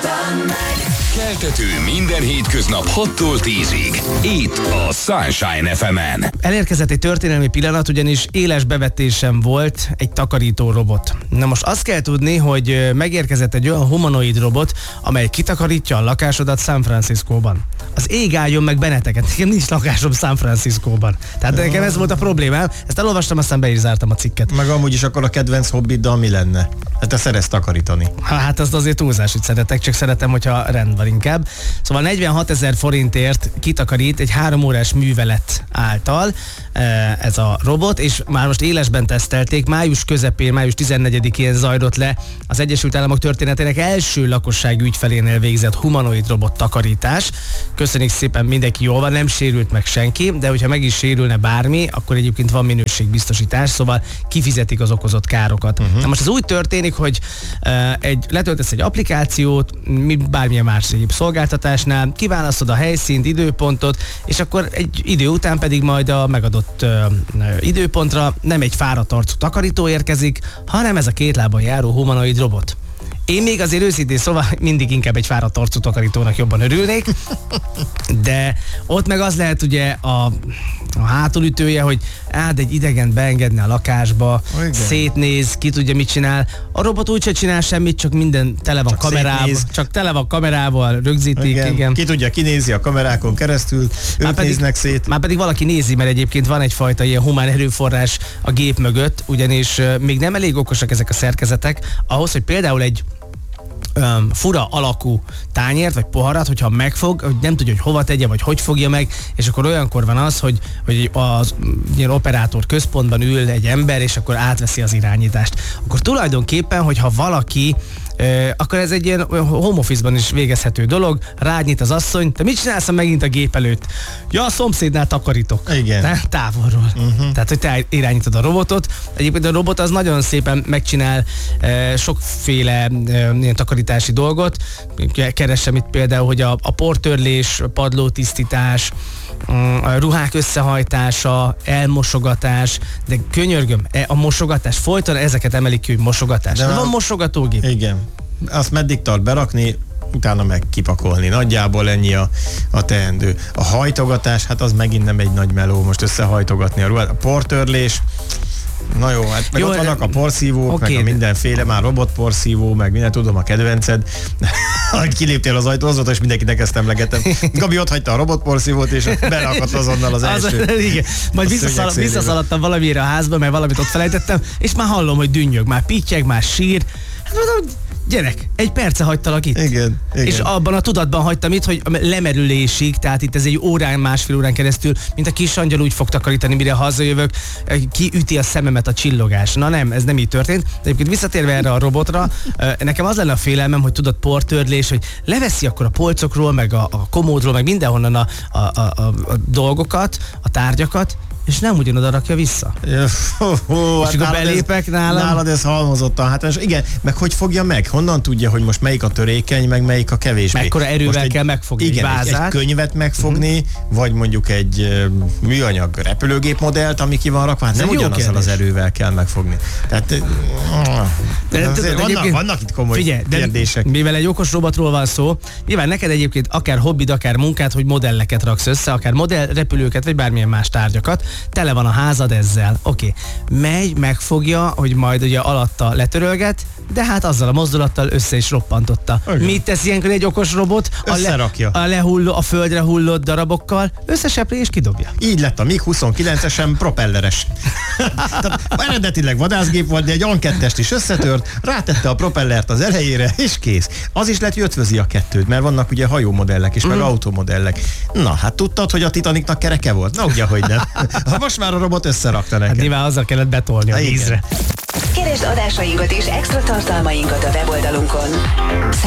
Keltető minden hétköznap 6-tól 10-ig. Itt a Sunshine FM-en. Elérkezett egy történelmi pillanat, ugyanis éles bevetésem volt egy takarító robot. Na most azt kell tudni, hogy megérkezett egy olyan humanoid robot, amely kitakarítja a lakásodat San Franciscóban. Az ég álljon meg benneteket, nekem nincs lakásom San Franciscóban. Tehát nekem ez volt a problémám, ezt elolvastam, aztán be is zártam a cikket. Meg amúgy is akkor a kedvenc hobbiddal mi lenne? Hát te szeretsz takarítani. Hát azt azért túlzás, hogy szeretek, csak szeretem, hogyha rend van inkább. Szóval 46 000 forintért kitakarít egy 3 órás művelet által ez a robot, és már most élesben tesztelték, május közepén, május 14-én zajlott le az Egyesült Államok történetének első lakossági ügyfelénél végzett humanoid robot takarítás. Köszönjük szépen, mindenki jól van, nem sérült meg senki, de hogyha meg is sérülne bármi, akkor egyébként van minőségbiztosítás, szóval kifizetik az okozott károkat. Na most ez úgy történik, hogy letöltesz egy applikációt, bármilyen más egyéb szolgáltatásnál, kiválasztod a helyszínt, időpontot, és akkor egy idő után pedig majd a megadott időpontra nem egy fáradt arcú takarító érkezik, hanem ez a két lábon járó humanoid robot. Én még azért őszintén szóval mindig inkább egy fáradt arcú takarítónak jobban örülnék, de ott meg az lehet ugye a hátulütője, hogy egy idegent beengedni a lakásba, igen, szétnéz, ki tudja mit csinál. A robot úgyse csinál semmit, csak minden tele van kamerával, csak tele van kamerával, rögzítik, igen. Ki tudja, kinézi a kamerákon keresztül, ők néznek szét. Már pedig valaki nézi, mert egyébként van egyfajta ilyen humán erőforrás a gép mögött, ugyanis még nem elég okosak ezek a szerkezetek, ahhoz, hogy például egy fura alakú tányért, vagy poharat, hogyha megfog, hogy nem tudja, hogy hova tegye, vagy hogy fogja meg, és akkor olyankor van az, hogy az ilyen operátor központban ül egy ember, és akkor átveszi az irányítást. Akkor tulajdonképpen, hogyha valaki akkor ez egy ilyen home office-ban is végezhető dolog, rád az asszony, te mit csinálsz megint a gép előtt? Ja, a szomszédnál takarítok. Igen. Távolról. Tehát, hogy te irányítod a robotot. Egyébként a robot az nagyon szépen megcsinál sokféle ilyen takarítási dolgot. Keresem itt például, hogy a portörlés, padlótisztítás, a ruhák összehajtása, elmosogatás, de könyörgöm, a mosogatás, folyton ezeket emelik ki, hogy mosogatás. De van mosogatógép. Igen. Azt meddig tart berakni, utána meg kipakolni. Nagyjából ennyi a teendő. A hajtogatás, hát az megint nem egy nagy meló, most összehajtogatni a ruhát. A portörlés, na jó, hát meg jó, ott vannak a porszívók, okay, meg a mindenféle, már robotporszívó, meg minden, tudom, a kedvenced. Kiléptél az ajtóhoz, és mindenkinek ezt emlegetem. Gabi ott hagyta a robotporszívót, és belakadt azonnal az első. Igen. Majd visszaszaladtam valamire a házba, mert valamit ott felejtettem, és már hallom, hogy dünnyög, már pittyeg, már sír. Hát mondom, gyerek, egy perce hagytalak itt. Igen. És abban a tudatban hagytam itt, hogy lemerülésig, tehát itt ez egy órán, másfél órán keresztül, mint a kis angyal úgy fog takarítani, mire hazajövök, kiüti a szememet a csillogás. Na nem, ez nem így történt. De egyébként visszatérve erre a robotra, nekem az lenne a félelmem, hogy tudod, portörlés, hogy leveszi akkor a polcokról, meg a komódról, meg mindenhonnan a dolgokat, a tárgyakat, és nem ugyanoda rakja vissza. És akkor belépek nálam. Nálad ez halmozottan. Hát igen, meg hogy fogja meg? Honnan tudja, hogy most melyik a törékeny, meg melyik a kevésbé? Mekkora erővel kell megfogni egy vázát? Egy könyvet megfogni, vagy mondjuk egy műanyag repülőgép modellt, ami ki van rakva. Hát nem ugyanazzal az erővel kell megfogni. Tehát vannak itt komoly kérdések. Mivel egy okos robotról van szó, nyilván neked egyébként akár hobbid, akár munkát, hogy modelleket raksz össze, akár modell, repülőket, vagy bármilyen más tárgyakat, tele van a házad ezzel. Oké. Megy, megfogja, hogy majd ugye alatta letörölget, de hát azzal a mozdulattal össze is roppantotta. Okay. Mit tesz ilyenkor egy okos robot? Összerakja. A földre hullott darabokkal, összesepli és kidobja. Így lett a MiG-29-esen propelleres. Tehát eredetileg vadászgép volt, de egy An-2-est is összetört, rátette a propellert az elejére, és kész. Az is lett, hogy ötvözi a kettőt, mert vannak ugye hajómodellek és meg automodellek. Na, hát tudtad, hogy a Titanicnak kereke volt? Na, ugye, hogy nem. Most már a robot összerakta neked. Hát nyilván azzal kellett betolni a vízre. Keresd adásainkat és extra tartalmainkat a weboldalunkon.